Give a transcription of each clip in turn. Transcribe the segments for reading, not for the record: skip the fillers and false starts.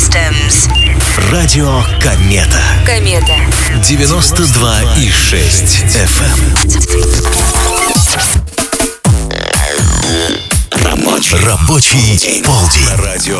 Systems. Радио Комета. Комета. 92,6 FM. Рабочий полдень. Радио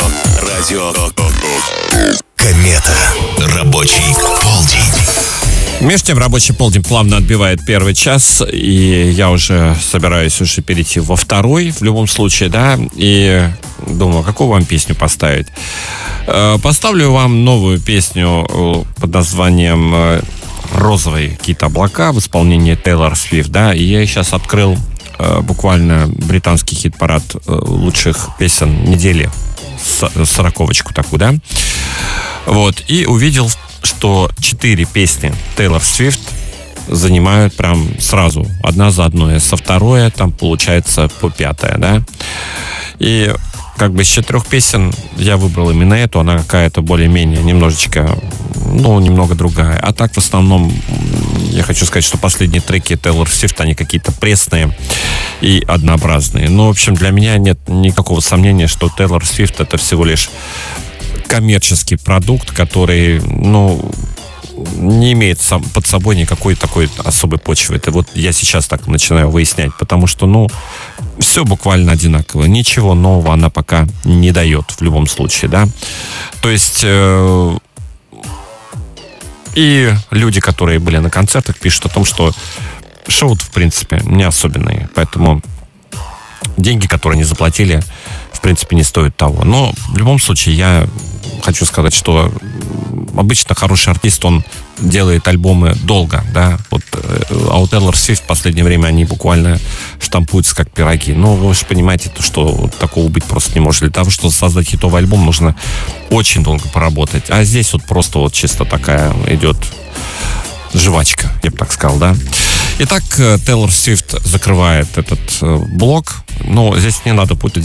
Комета. Рабочий полдень. Между тем, рабочий полдень плавно отбивает первый час, и я уже собираюсь перейти во второй, в любом случае, да, и думаю, какую вам песню поставить. Поставлю вам новую песню под названием «Розовые какие-то облака» в исполнении Тейлор Свифт, да, и я сейчас открыл буквально британский хит-парад лучших песен недели, сороковочку такую, да, вот, и увидел, что 4 песни Тейлор Свифт занимают прям сразу, одна за одной. Со второй там получается по 5, да. И как бы из 4 песен я выбрал именно эту. Она какая-то более-менее немножечко, немного другая. А так в основном я хочу сказать, что последние треки Тейлор Свифт, они какие-то пресные и однообразные. В общем, для меня нет никакого сомнения, что Тейлор Свифт — это всего лишь коммерческий продукт, который, не имеет под собой никакой такой особой почвы. Это вот я сейчас так начинаю выяснять, потому что, все буквально одинаково. Ничего нового она пока не дает в любом случае, да. То есть и люди, которые были на концертах, пишут о том, что шоу, в принципе, не особенные. Поэтому деньги, которые они заплатили, в принципе, не стоят того. Но в любом случае я хочу сказать, что обычно хороший артист, он делает альбомы долго, да. А у Тейлор Свифт в последнее время они буквально штампуются как пироги. Вы же понимаете, что такого быть просто не может. Для того, чтобы создать хитовый альбом, нужно очень долго поработать. А здесь просто чисто такая идет жвачка, я бы так сказал, да. Итак, Тейлор Свифт закрывает этот блок. Но здесь не надо путать